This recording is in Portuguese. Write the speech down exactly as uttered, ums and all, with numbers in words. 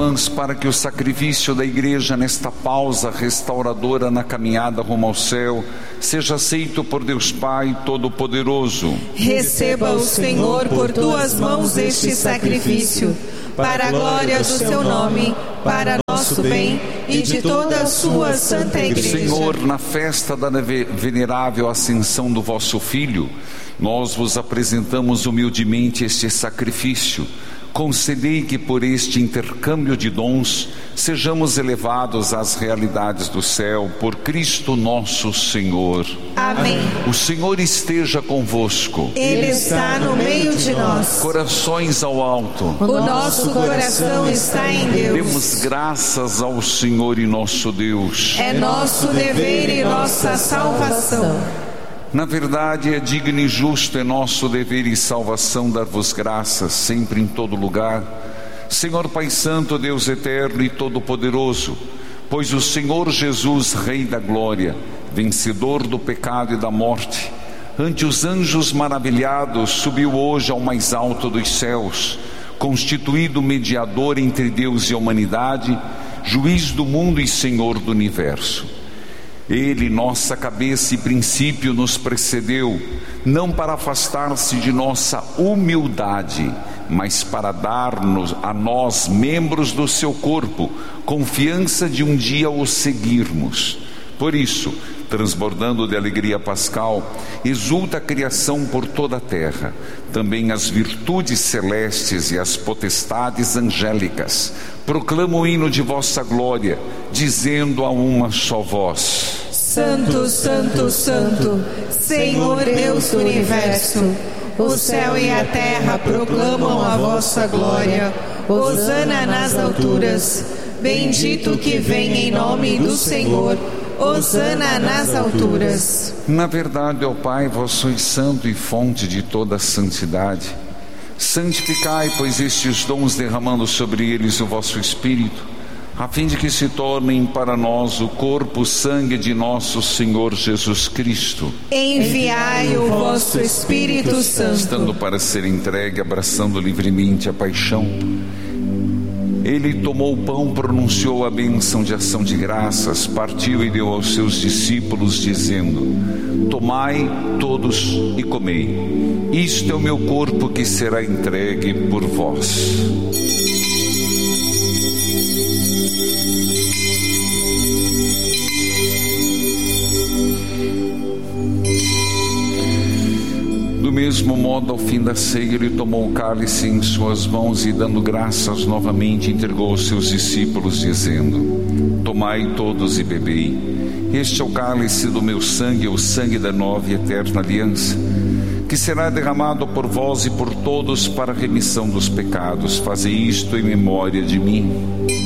irmãs para que o sacrifício da Igreja nesta pausa restauradora na caminhada rumo ao céu seja aceito por Deus Pai Todo-Poderoso. Receba o Senhor por tuas mãos este sacrifício, para a glória do seu nome, para nosso bem e de toda a sua santa Igreja. Senhor, na festa da venerável ascensão do vosso Filho, nós vos apresentamos humildemente este sacrifício. Concedei que por este intercâmbio de dons sejamos elevados às realidades do céu, por Cristo nosso Senhor. Amém. O Senhor esteja convosco. Ele está no meio de nós. Corações ao alto. O nosso coração está em Deus. Demos graças ao Senhor e nosso Deus. É nosso dever e nossa salvação. Na verdade, é digno e justo, é nosso dever e salvação dar-vos graças, sempre em todo lugar, Senhor Pai Santo, Deus eterno e todo-poderoso, pois o Senhor Jesus, Rei da Glória, vencedor do pecado e da morte, ante os anjos maravilhados, subiu hoje ao mais alto dos céus, constituído mediador entre Deus e a humanidade, juiz do mundo e Senhor do universo. Ele, nossa cabeça e princípio, nos precedeu, não para afastar-se de nossa humildade, mas para dar-nos a nós, membros do seu corpo, confiança de um dia o seguirmos. Por isso, transbordando de alegria pascal, exulta a criação por toda a terra, também as virtudes celestes e as potestades angélicas proclamam o hino de vossa glória, dizendo a uma só voz: Santo, Santo, Santo, Senhor Deus do universo, o céu e a terra proclamam a vossa glória. Hosana nas alturas, bendito que vem em nome do Senhor. Hosana nas alturas. Na verdade, ó Pai, vós sois santo e fonte de toda a santidade. Santificai, pois, estes dons, derramando sobre eles o vosso Espírito, a fim de que se tornem para nós o corpo, sangue de nosso Senhor Jesus Cristo. Enviai o vosso Espírito Santo. Estando para ser entregue, abraçando livremente a paixão, ele tomou o pão, pronunciou a bênção de ação de graças, partiu e deu aos seus discípulos, dizendo: Tomai todos e comei. Isto é o meu corpo que será entregue por vós. Do mesmo modo, ao fim da ceia, ele tomou o cálice em suas mãos e, dando graças novamente, entregou aos seus discípulos, dizendo: Tomai todos e bebei. Este é o cálice do meu sangue, o sangue da nova e eterna aliança, que será derramado por vós e por todos para a remissão dos pecados. Fazei isto em memória de mim.